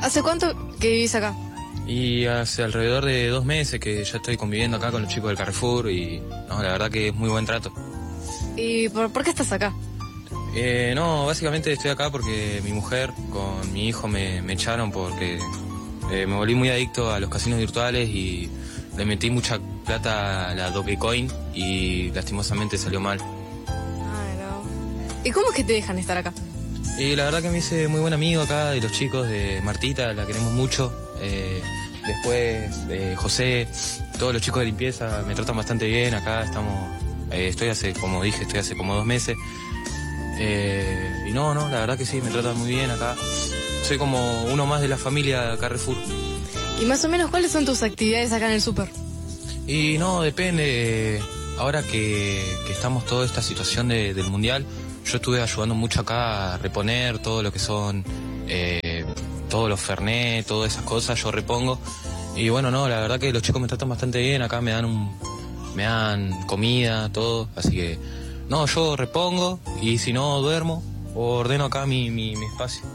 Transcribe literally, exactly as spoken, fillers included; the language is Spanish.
¿Hace cuánto que vivís acá? Y hace alrededor de dos meses que ya estoy conviviendo acá con los chicos del Carrefour y no, la verdad que es muy buen trato. ¿Y por, por qué estás acá? Eh, no, básicamente estoy acá porque mi mujer con mi hijo me, me echaron porque eh, me volví muy adicto a los casinos virtuales y le metí mucha plata a la Dogecoin y lastimosamente salió mal. Ay, no. ¿Y cómo es que te dejan estar acá? Y la verdad que me hice muy buen amigo acá de los chicos, de Martita, la queremos mucho. Eh, después de José, todos los chicos de limpieza me tratan bastante bien. Acá estamos, eh, estoy hace, como dije, estoy hace como dos meses. Eh, y no, no, la verdad que sí, me tratan muy bien acá. Soy como uno más de la familia Carrefour. ¿Y más o menos cuáles son tus actividades acá en el súper? Y no, depende. Ahora que, que estamos toda esta situación de, del Mundial, yo estuve ayudando mucho acá a reponer todo lo que son, eh, todos los Fernet, todas esas cosas, yo repongo. Y bueno, no, la verdad que los chicos me tratan bastante bien, acá me dan un, me dan comida, todo, así que no, yo repongo y si no duermo o ordeno acá mi, mi, mi espacio.